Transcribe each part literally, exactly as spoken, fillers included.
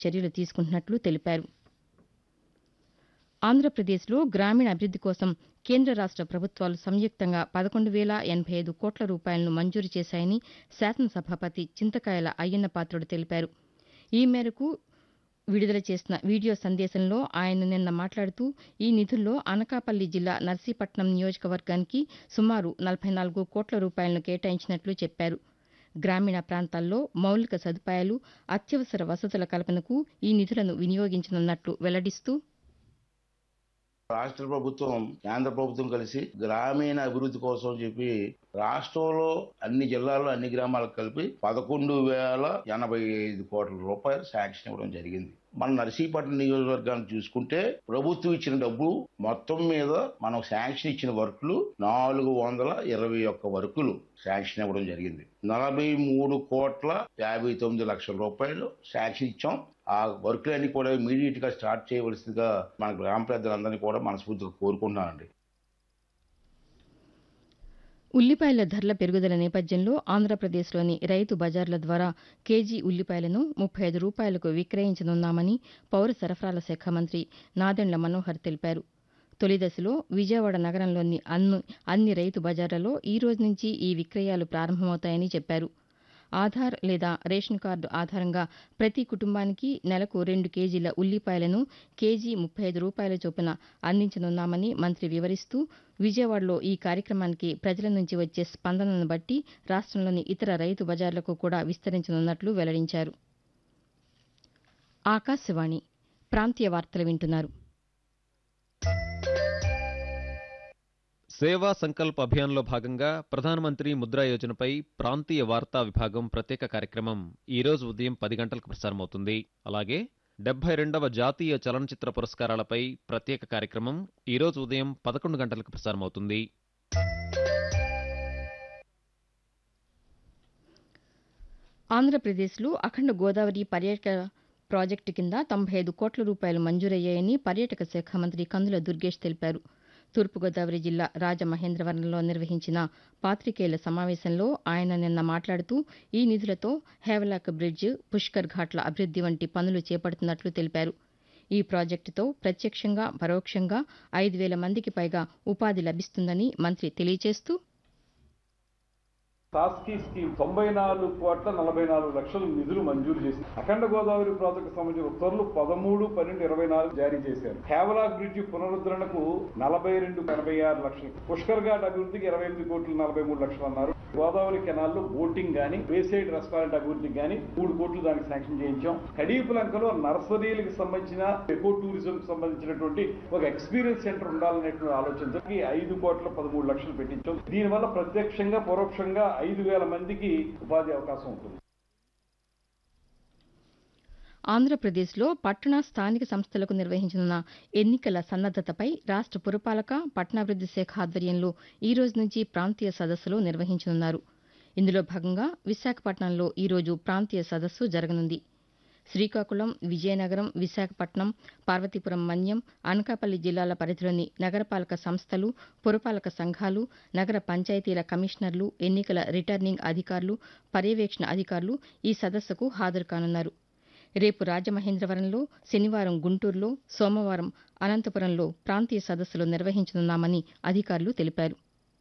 చర్యలు తీసుకుంటున్నట్లు తెలిపారు. ఆంధ్రప్రదేశ్లో గ్రామీణ అభివృద్ది కోసం కేంద్ర రాష్ట ప్రభుత్వాలు సంయుక్తంగా పదకొండు వేల ఎనబై ఐదు కోట్ల రూపాయలను మంజూరు చేశాయని శాసనసభాపతి చింతకాయల అయ్యన్నపాత్రుడు తెలిపారు. ఈ మేరకు విడుదల చేసిన వీడియో సందేశంలో ఆయన నిన్న మాట్లాడుతూ ఈ నిధుల్లో అనకాపల్లి జిల్లా నర్సీపట్నం నియోజకవర్గానికి సుమారు నలభై నాలుగు కోట్ల రూపాయలను కేటాయించినట్లు చెప్పారు. గ్రామీణ ప్రాంతాల్లో మౌలిక సదుపాయాలు, అత్యవసర వసతుల కల్పనకు ఈ నిధులను వినియోగించనున్నట్లు వెల్లడిస్తూ రాష్ట్ర ప్రభుత్వం కేంద్ర ప్రభుత్వం కలిసి గ్రామీణ అభివృద్ధి కోసం చెప్పి రాష్ట్రంలో అన్ని జిల్లాల్లో అన్ని గ్రామాలకు కలిపి పదకొండు వేల ఎనభై ఐదు కోట్ల రూపాయలు శాంక్షన్ ఇవ్వడం జరిగింది. మన నర్సీపట్నం నియోజకవర్గాన్ని చూసుకుంటే ప్రభుత్వం ఇచ్చిన డబ్బు మొత్తం మీద మనం శాంక్షన్ ఇచ్చిన వర్కులు నాలుగు వందల ఇరవై ఒక్క వర్కులు శాంక్షన్ ఇవ్వడం జరిగింది. నలభై మూడు కోట్ల యాభై తొమ్మిది లక్షల రూపాయలు శాంక్షన్ ఇచ్చాం. ఆ వర్కులన్నీ కూడా ఇమీడియట్ గా స్టార్ట్ చేయవలసిందిగా మన గ్రామ పెద్దలందరినీ కూడా మనస్ఫూర్తిగా కోరుకుంటున్నానండి. ఉల్లిపాయల ధరల పెరుగుదల నేపథ్యంలో ఆంధ్రప్రదేశ్లోని రైతు బజార్ల ద్వారా కేజీ ఉల్లిపాయలను ముప్పై ఐదు రూపాయలకు విక్రయించనున్నామని పౌర సరఫరాల శాఖ మంత్రి నాదెండ్ల మనోహర్ తెలిపారు. తొలి దశలో విజయవాడ నగరంలోని అన్ని అన్ని రైతు బజార్లలో ఈ రోజు నుంచి ఈ విక్రయాలు ప్రారంభమవుతాయని చెప్పారు. ఆధార్ లేదా రేషన్ కార్డు ఆధారంగా ప్రతి కుటుంబానికి నెలకు రెండు కేజీల ఉల్లిపాయలను కేజీ ముప్పై ఐదు రూపాయల చొప్పున అందించనున్నామని మంత్రి వివరిస్తూ విజయవాడలో ఈ కార్యక్రమానికి ప్రజల నుంచి వచ్చే స్పందనను బట్టి రాష్టంలోని ఇతర రైతు బజార్లకు కూడా విస్తరించనున్నట్లు వెల్లడించారు. ఆకాశవాణి ప్రాంతీయ వార్తలు వింటున్నారు. సేవా సంకల్ప్ అభియాన్లో భాగంగా ప్రధానమంత్రి ముద్రా యోజనపై ప్రాంతీయ వార్తా విభాగం ప్రత్యేక కార్యక్రమం ఈ రోజు ఉదయం పది గంటలకు ప్రసారమవుతుంది. అలాగే డెబ్బై రెండవ జాతీయ చలనచిత్ర పురస్కారాలపై ప్రత్యేక కార్యక్రమం ఈ రోజు ఉదయం పదకొండు గంటలకు ప్రసారమవుతుంది. ఆంధ్రప్రదేశ్లో అఖండ గోదావరి పర్యాటక ప్రాజెక్టు కింద తొంభై ఐదు కోట్ల రూపాయలు మంజూరయ్యాయని పర్యాటక శాఖ మంత్రి కందుల దుర్గేష్ తెలిపారు. తూర్పుగోదావరి జిల్లా రాజమహేంద్రవరంలో నిర్వహించిన పాతికేయుల సమావేశంలో ఆయన నిన్న మాట్లాడుతూ ఈ నిధులతో హేవలాక్ బ్రిడ్జ్, పుష్కర్ ఘాట్ల అభివృద్ది వంటి పనులు చేపడుతున్నట్లు తెలిపారు. ఈ ప్రాజెక్టుతో ప్రత్యక్షంగా పరోక్షంగా ఐదు వేల మందికి పైగా ఉపాధి లభిస్తుందని మంత్రి తెలియజేస్తూ టాస్కీ స్కీమ్ తొంభై నాలుగు కోట్ల నలభై నాలుగు లక్షల నిధులు మంజూరు చేసి అఖండ గోదావరి ప్రాజెక్టు సంబంధించిన ఉత్తర్వులు పదమూడు పన్నెండు ఇరవై నాలుగు జారీ చేశారు. హేవలాక్ బ్రిడ్జ్ పునరుద్ధరణకు నలభై రెండు ఎనభై ఆరు లక్షలు, పుష్కర్ ఘాట్ అభివృద్ధికి ఇరవై ఎనిమిది కోట్లు నలభై మూడు లక్షలు అన్నారు. గోదావరి కెనాల్లో బోటింగ్ గానీ వేసైడ్ రెస్టారెంట్ అభివృద్ధికి గానీ మూడు కోట్లు దానికి శాంక్షన్ చేయించాం. కడీపులంకలో నర్సరీలకు సంబంధించిన ఎకో టూరిజం సంబంధించినటువంటి ఒక ఎక్స్పీరియన్స్ సెంటర్ ఉండాలనేటువంటి ఆలోచనతో ఐదు కోట్ల పదమూడు లక్షలు పెట్టించాం. దీనివల్ల ప్రత్యక్షంగా పరోక్షంగా ఐదు వేల మందికి ఉపాధి అవకాశం ఉంటుంది. ఆంధ్రప్రదేశ్లో పట్టణ స్థానిక సంస్థలకు నిర్వహించనున్న ఎన్నికల సన్నద్దతపై రాష్ట పురపాలక పట్టణాభివృద్ది శాఖ ఆధ్వర్యంలో ఈ రోజు నుంచి ప్రాంతీయ సదస్సులు నిర్వహించనున్నారు. ఇందులో భాగంగా విశాఖపట్నంలో ఈ రోజు ప్రాంతీయ సదస్సు జరగనుంది. శ్రీకాకుళం, విజయనగరం, విశాఖపట్నం, పార్వతీపురం మన్యం, అనకాపల్లి జిల్లాల పరిధిలోని నగరపాలక సంస్థలు, పురపాలక సంఘాలు, నగర పంచాయతీల కమిషనర్లు, ఎన్నికల రిటర్నింగ్ అధికారులు, పర్యవేక్షణ అధికారులు ఈ సదస్సుకు హాజరు కానున్నారు. రేపు రాజమహేంద్రవరంలో, శనివారం గుంటూరులో, సోమవారం అనంతపురంలో ప్రాంతీయ సదస్సులు నిర్వహించనున్నామని అధికారులు తెలిపారు.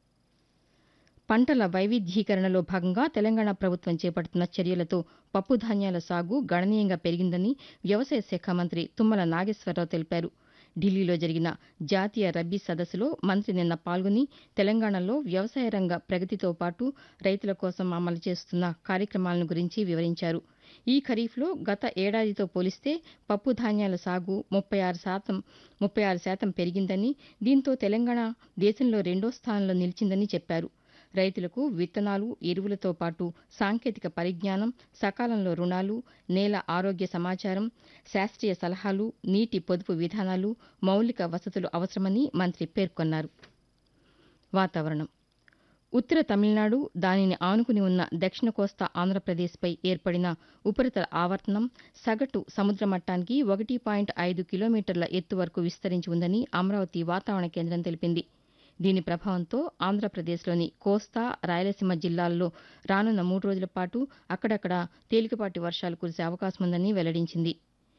పంటల వైవిధ్యీకరణలో భాగంగా తెలంగాణ ప్రభుత్వం చేపడుతున్న చర్యలతో పప్పుధాన్యాల సాగు గణనీయంగా పెరిగిందని వ్యవసాయ శాఖ మంత్రి తుమ్మల నాగేశ్వరరావు తెలిపారు. ఢిల్లీలో జరిగిన జాతీయ రబ్బీ సదస్సులో మంత్రి నిన్న పాల్గొని తెలంగాణలో వ్యవసాయ రంగ ప్రగతితో పాటు రైతుల కోసం అమలు చేస్తున్న కార్యక్రమాలను గురించి వివరించారు. ఈ ఖరీఫ్లో గత ఏడాదితో పోలిస్తే పప్పు ధాన్యాల సాగు ముప్పై ఆరు శాతం ముప్పై ఆరు శాతం పెరిగిందని, దీంతో తెలంగాణ దేశంలో రెండో స్థానంలో నిలిచిందని చెప్పారు. రైతులకు విత్తనాలు, ఎరువులతో పాటు సాంకేతిక పరిజ్ఞానం, సకాలంలో రుణాలు, నేల ఆరోగ్య సమాచారం, శాస్త్రీయ సలహాలు, నీటి పొదుపు విధానాలు, మౌలిక వసతులు అవసరమని మంత్రి పేర్కొన్నారు. వాతావరణం. ఉత్తర తమిళనాడు, దానిని ఆనుకుని ఉన్న దక్షిణ కోస్తా ఆంధ్రప్రదేశ్పై ఏర్పడిన ఉపరితల ఆవర్తనం సగటు సముద్ర మట్టానికి ఒకటి పాయింట్ ఐదు కిలోమీటర్ల ఎత్తు వరకు విస్తరించి ఉందని అమరావతి వాతావరణ కేంద్రం తెలిపింది. దీని ప్రభావంతో ఆంధ్రప్రదేశ్లోని కోస్తా, రాయలసీమ జిల్లాల్లో రానున్న మూడు రోజుల పాటు అక్కడక్కడ తేలికపాటి వర్షాలు కురిసే అవకాశం ఉందని వెల్లడించింది.